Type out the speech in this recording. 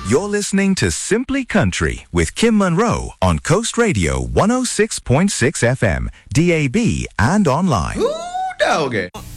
You're listening to Simply Country with Kim Monroe on Coast Radio 106.6 FM, DAB, and online. Ooh, doggy.